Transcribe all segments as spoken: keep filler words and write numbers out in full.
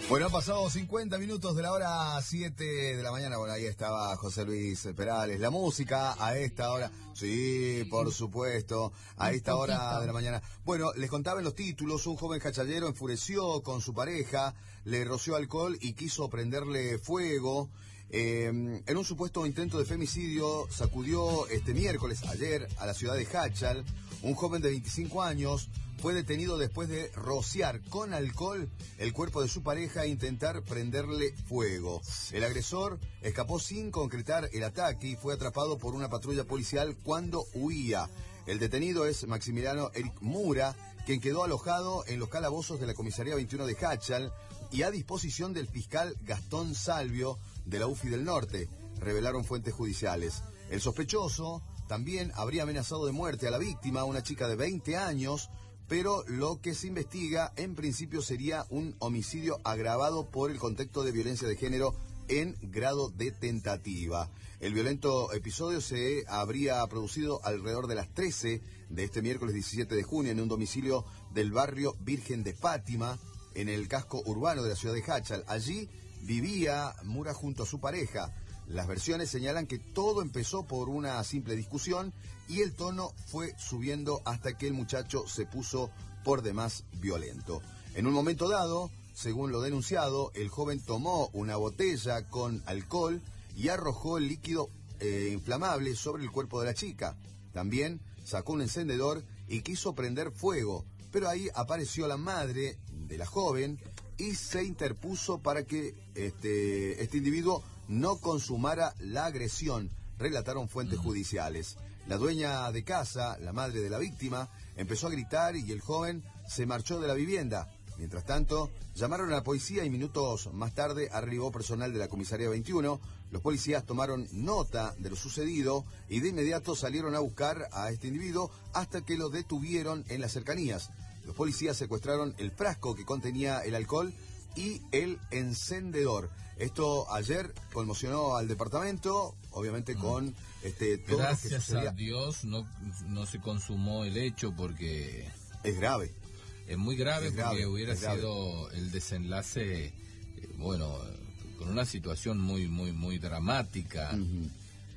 Bueno, han pasado cincuenta minutos de la hora siete de la mañana. Bueno, ahí estaba José Luis Perales. La música a esta hora. Sí, por supuesto. A esta hora de la mañana. Bueno, les contaba en los títulos. Un joven cachallero enfureció con su pareja, le roció alcohol y quiso prenderle fuego. Eh, en un supuesto intento de femicidio sacudió este miércoles, ayer, a la ciudad de Jáchal. Un joven de veinticinco años fue detenido después de rociar con alcohol el cuerpo de su pareja e intentar prenderle fuego. El agresor escapó sin concretar el ataque y fue atrapado por una patrulla policial cuando huía. El detenido es Maximiliano Eric Mura, quien quedó alojado en los calabozos de la comisaría veintiuno de Jáchal y a disposición del fiscal Gastón Salvio de la U F I del Norte, revelaron fuentes judiciales. El sospechoso también habría amenazado de muerte a la víctima, una chica de veinte años, pero lo que se investiga en principio sería un homicidio agravado por el contexto de violencia de género en grado de tentativa. El violento episodio se habría producido alrededor de las trece de este miércoles diecisiete de junio en un domicilio del barrio Virgen de Fátima, en el casco urbano de la ciudad de Jáchal. Allí vivía Mura junto a su pareja. Las versiones señalan que todo empezó por una simple discusión y el tono fue subiendo hasta que el muchacho se puso por demás violento. En un momento dado, según lo denunciado, el joven tomó una botella con alcohol y arrojó el líquido eh, inflamable sobre el cuerpo de la chica. También sacó un encendedor y quiso prender fuego, pero ahí apareció la madre de la joven y se interpuso para que este, este individuo no consumara la agresión, relataron fuentes judiciales. La dueña de casa, la madre de la víctima, empezó a gritar y el joven se marchó de la vivienda. Mientras tanto, llamaron a la policía y minutos más tarde arribó personal de la comisaría veintiuno. Los policías tomaron nota de lo sucedido y de inmediato salieron a buscar a este individuo hasta que lo detuvieron en las cercanías. Los policías secuestraron el frasco que contenía el alcohol y el encendedor. Esto ayer conmocionó al departamento, obviamente con este todo Gracias lo que sucedía. a Dios no, no se consumó el hecho porque es grave. Es muy grave, es porque grave, hubiera sido grave. el desenlace, eh, bueno, con una situación muy, muy, muy dramática. Uh-huh.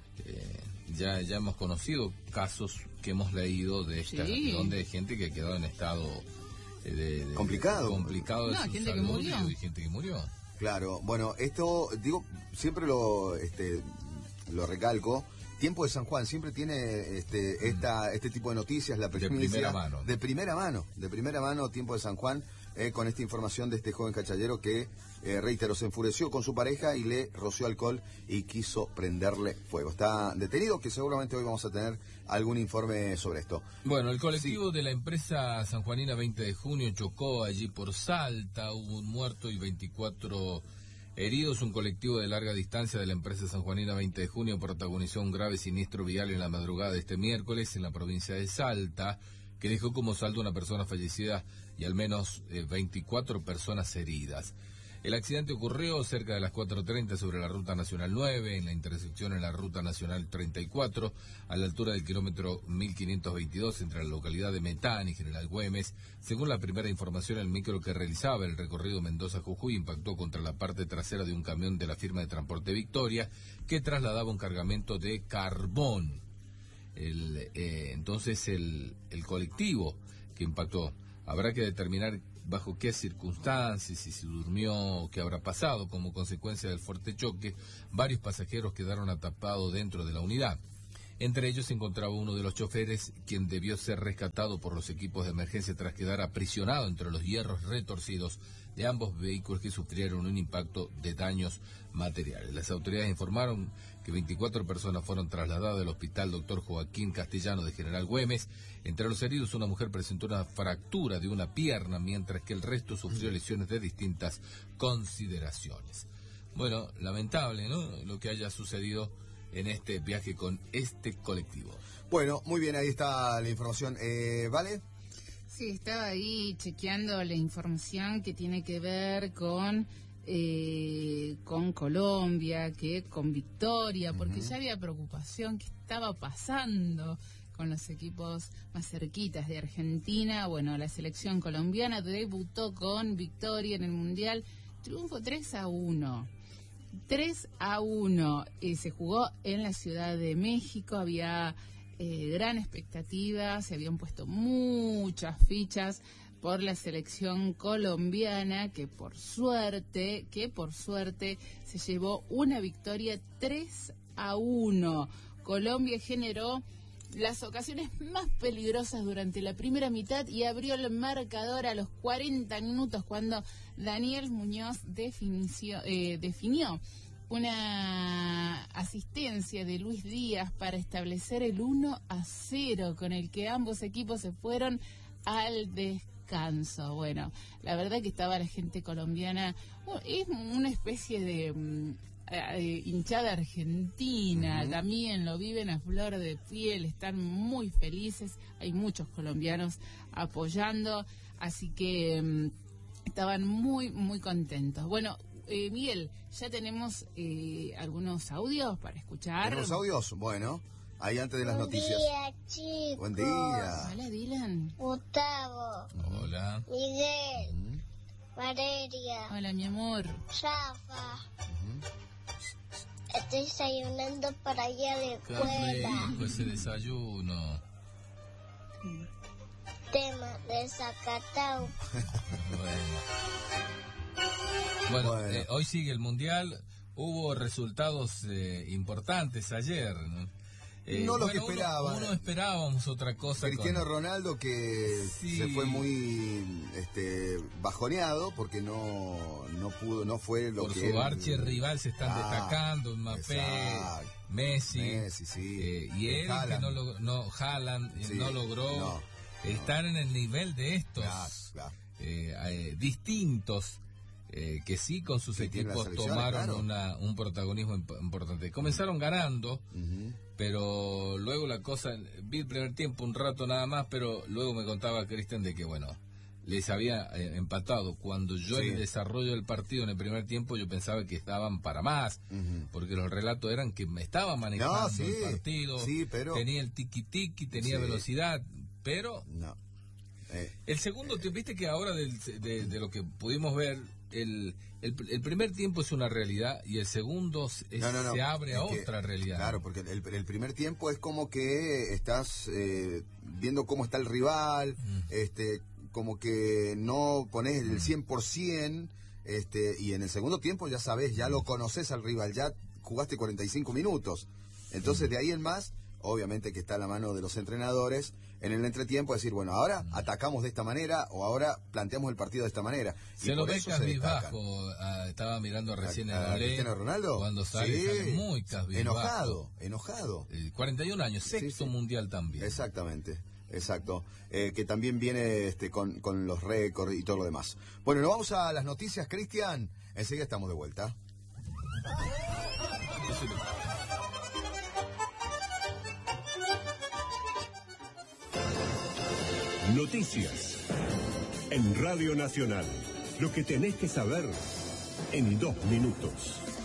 eh, ya, ya hemos conocido casos que hemos leído de esta, sí. donde hay gente que quedó en estado de, de, complicado, complicado de no, su gente salud que murió. y gente que murió. Claro, bueno, esto digo siempre lo, este, lo recalco. Tiempo de San Juan siempre tiene este, esta, este tipo de noticias, la de primera mano. De primera mano, de primera mano, Tiempo de San Juan, eh, con esta información de este joven cachallero que, eh, reitero, se enfureció con su pareja y le roció alcohol y quiso prenderle fuego. Está detenido, que seguramente hoy vamos a tener algún informe sobre esto. Bueno, el colectivo sí. de la empresa sanjuanina veinte de junio chocó allí por Salta, hubo un muerto y veinticuatro heridos. Un colectivo de larga distancia de la empresa sanjuanina veinte de junio protagonizó un grave siniestro vial en la madrugada de este miércoles en la provincia de Salta, que dejó como saldo una persona fallecida y al menos eh, veinticuatro personas heridas. El accidente ocurrió cerca de las cuatro treinta sobre la Ruta Nacional nueve, en la intersección en la Ruta Nacional treinta y cuatro, a la altura del kilómetro mil quinientos veintidós, entre la localidad de Metán y General Güemes. Según la primera información, el micro que realizaba el recorrido Mendoza-Jujuy impactó contra la parte trasera de un camión de la firma de transporte Victoria, que trasladaba un cargamento de carbón. El, eh, entonces, el, el colectivo que impactó, habrá que determinar bajo qué circunstancias, si se durmió, qué habrá pasado. Como consecuencia del fuerte choque, varios pasajeros quedaron atrapados dentro de la unidad. Entre ellos se encontraba uno de los choferes, quien debió ser rescatado por los equipos de emergencia tras quedar aprisionado entre los hierros retorcidos de ambos vehículos que sufrieron un impacto de daños materiales. Las autoridades informaron que veinticuatro personas fueron trasladadas al hospital Doctor Joaquín Castellano de General Güemes. Entre los heridos, una mujer presentó una fractura de una pierna, mientras que el resto sufrió lesiones de distintas consideraciones. Bueno, lamentable, ¿no?, lo que haya sucedido en este viaje con este colectivo. Bueno, muy bien, ahí está la información. Eh, ¿Vale? Sí, estaba ahí chequeando la información que tiene que ver con eh, con Colombia, que con Victoria, porque uh-huh. ya había preocupación que estaba pasando con los equipos más cerquitas de Argentina. Bueno, la selección colombiana debutó con victoria en el Mundial triunfo tres a uno. tres a uno. Eh, se jugó en la Ciudad de México, había eh, gran expectativa, se habían puesto muchas fichas por la selección colombiana, que por suerte, que por suerte se llevó una victoria tres a uno. Colombia generó las ocasiones más peligrosas durante la primera mitad y abrió el marcador a los cuarenta minutos cuando Daniel Muñoz definició, eh, definió una asistencia de Luis Díaz para establecer el uno a cero, con el que ambos equipos se fueron al descanso. Bueno, la verdad que estaba la gente colombiana, bueno, es una especie de mm, eh, hinchada argentina, uh-huh. También lo viven a flor de piel, están muy felices, hay muchos colombianos apoyando, así que mm, estaban muy, muy contentos. Bueno, eh, Miguel, ya tenemos eh, algunos audios para escuchar. ¿Tenemos audios? Bueno, ahí antes de las Buen noticias. Día, chicos. Buen día. Hola, Dylan. Gustavo. Hola. Miguel. Uh-huh. Valeria. Hola, mi amor. Rafa. Uh-huh. Estoy desayunando para ir a la Qué escuela. rico ese desayuno. Tema de Zacatau. Bueno, bueno, Bueno. eh, hoy sigue el Mundial. Hubo resultados eh, importantes ayer, ¿no? Eh, No lo que uno- esperaban. Uno, esperábamos otra cosa. Cristiano con- Ronaldo, que Sí. se fue muy este, bajoneado porque no no pudo, no fue lo por que su él- archirrival se están Ah, destacando, Mbappé, exacto. Messi, Messi, sí. eh, y él Haaland. que no, log- no Haaland, eh, Sí, no logró no, estar en el nivel de estos Claro, claro. eh, eh, distintos eh, que sí con sus Que tiene equipos las selecciones, tomaron claro. una, un protagonismo imp- importante. Comenzaron ganando, Ujú. pero luego la cosa, vi el primer tiempo un rato nada más, pero luego me contaba Cristian de que, bueno, les había eh, empatado. Cuando yo Sí. en el desarrollo del partido en el primer tiempo yo pensaba que estaban para más, Ujú. porque los relatos eran que me estaba manejando No, sí, el partido, sí, pero- tenía el tiki-tiki, tenía Sí. velocidad, pero No. Eh, el segundo tiempo, viste que ahora del- de, de lo que pudimos ver, el, el, el primer tiempo es una realidad y el segundo es- no, no, no. se abre a Es que, otra realidad. Claro, porque el, el primer tiempo es como que estás eh, viendo cómo está el rival, Mm. este como que no pones el cien por ciento, este, y en el segundo tiempo ya sabes, ya lo conoces al rival, ya jugaste cuarenta y cinco minutos. Entonces, de ahí en más, obviamente que está a la mano de los entrenadores, en el entretiempo decir, bueno, ahora atacamos de esta manera o ahora planteamos el partido de esta manera. Y Se lo por ve eso se destacan. cabizbajo, ah, estaba mirando recién ¿A- en a Olé, Cristiano Ronaldo? cuando sale, Sí. sale muy cabizbajo. Enojado, enojado. Eh, cuarenta y un años, Sí, sexto sí. mundial también. Exactamente, exacto. Eh, que también viene este, con, con los récords y todo lo demás. Bueno, nos vamos a las noticias, Cristian. Enseguida estamos de vuelta. Noticias en Radio Nacional. Lo que tenés que saber en dos minutos.